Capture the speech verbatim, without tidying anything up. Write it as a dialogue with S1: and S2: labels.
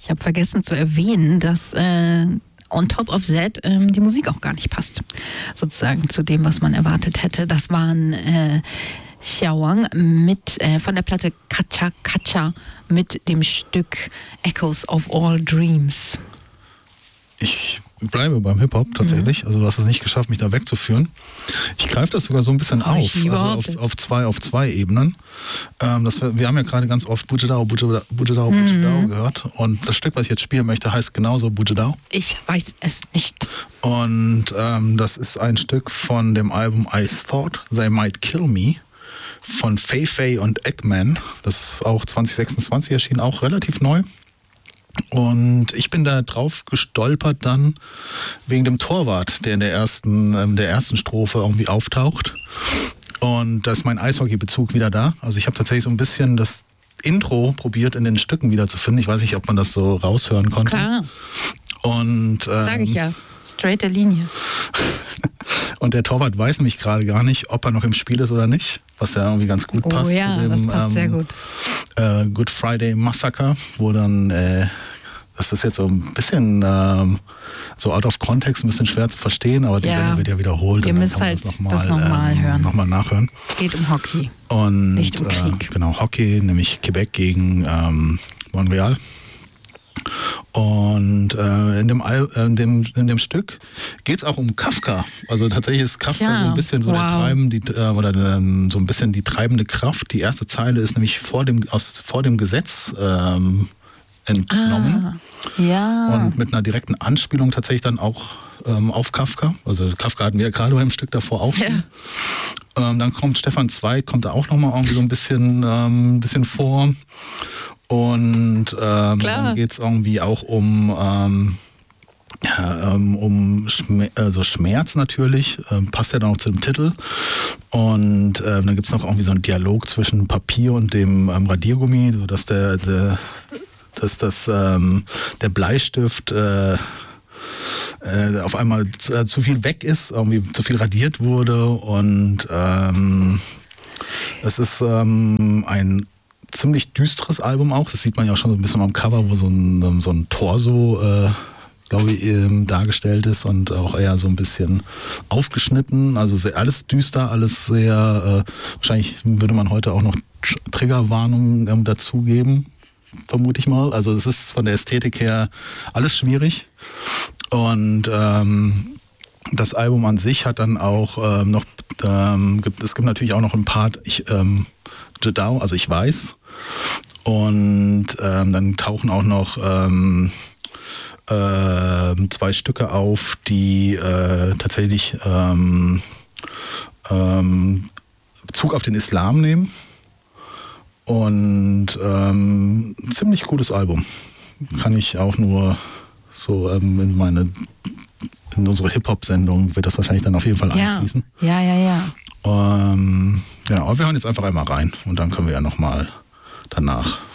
S1: Ich habe vergessen zu erwähnen, dass äh, on top of that ähm, die Musik auch gar nicht passt. Sozusagen zu dem, was man erwartet hätte. Das waren äh, Xiaowang mit, äh, von der Platte Kacha Kacha mit dem Stück Echoes of All Dreams.
S2: Ich bleibe beim Hip-Hop tatsächlich. Mhm. Also du hast es nicht geschafft, mich da wegzuführen. Ich greife das sogar so ein bisschen oh, auf, also auf, auf zwei auf zwei Ebenen. Ähm, das wir, wir haben ja gerade ganz oft Bujidao, Bujidao, Bujidao, mhm. Bujidao gehört. Und das Stück, was ich jetzt spielen möchte, heißt genauso Bujidao.
S1: Ich weiß es nicht.
S2: Und ähm, das ist ein Stück von dem Album I Thought They Might Kill Me von Fei Fei und Eggman. Das ist auch zwanzig sechsundzwanzig erschienen, auch relativ neu. Und ich bin da drauf gestolpert dann wegen dem Torwart, der in der ersten, ähm, der ersten Strophe irgendwie auftaucht. Und da ist mein Eishockey-Bezug wieder da. Also ich habe tatsächlich so ein bisschen das Intro probiert in den Stücken wieder zu finden. Ich weiß nicht, ob man das so raushören konnte.
S1: Klar.
S2: Und ähm,
S1: sag ich ja, straighte Linie.
S2: Und der Torwart weiß nämlich gerade gar nicht, ob er noch im Spiel ist oder nicht, was ja irgendwie ganz gut passt.
S1: Oh ja,
S2: zu dem,
S1: das passt
S2: ähm,
S1: sehr gut.
S2: Äh, Good Friday Massacre, wo dann, äh, das ist jetzt so ein bisschen ähm, so out of context, ein bisschen schwer zu verstehen, aber die ja. Sendung wird ja wiederholt.
S1: Ihr müsst halt das nochmal noch ähm, hören.
S2: Nochmal nachhören.
S1: Es geht um Hockey,
S2: und,
S1: nicht um Krieg.
S2: Äh, genau, Hockey, nämlich Quebec gegen ähm, Montreal. Und äh, in, dem, äh, in, dem, in dem Stück geht es auch um Kafka. Also tatsächlich ist Kafka Tja, so ein bisschen so wow. der Treiben, die, äh, oder ähm, so ein bisschen die treibende Kraft. Die erste Zeile ist nämlich vor dem, aus, vor dem Gesetz ähm, entnommen.
S1: Ah, ja.
S2: Und mit einer direkten Anspielung tatsächlich dann auch ähm, auf Kafka. Also Kafka hatten wir ja gerade im Stück davor auch schon. Ja. Ähm, dann kommt Stefan Zweig, kommt da auch nochmal irgendwie so ein bisschen, ähm, bisschen vor. Und ähm, dann geht es irgendwie auch um, ähm, ja, ähm, um Schmer- also Schmerz natürlich, ähm, passt ja dann auch zu dem Titel. Und ähm, dann gibt es noch irgendwie so einen Dialog zwischen Papier und dem ähm, Radiergummi, sodass der, der, dass das, ähm, der Bleistift äh, äh, auf einmal zu, äh, zu viel weg ist, irgendwie zu viel radiert wurde. Und ähm, es ist ähm, ein ziemlich düsteres Album auch. Das sieht man ja auch schon so ein bisschen am Cover, wo so ein, so ein Torso, äh, glaube ich, ähm, dargestellt ist und auch eher so ein bisschen aufgeschnitten. Also sehr, alles düster, alles sehr, äh, wahrscheinlich würde man heute auch noch Triggerwarnungen ähm, dazugeben, vermute ich mal. Also es ist von der Ästhetik her alles schwierig. Und ähm, das Album an sich hat dann auch ähm, noch, ähm, gibt, es gibt natürlich auch noch ein Part, ich, ähm, Jedao, also ich weiß. Und ähm, dann tauchen auch noch ähm, äh, zwei Stücke auf, die äh, tatsächlich ähm, ähm, Bezug auf den Islam nehmen. Und ähm, ein ziemlich gutes Album. Kann ich auch nur so ähm, in meine in unsere Hip-Hop-Sendung wird das wahrscheinlich dann auf jeden Fall
S1: ja.
S2: einfließen.
S1: Ja, ja, ja.
S2: Ähm, genau, aber wir hören jetzt einfach einmal rein und dann können wir ja nochmal danach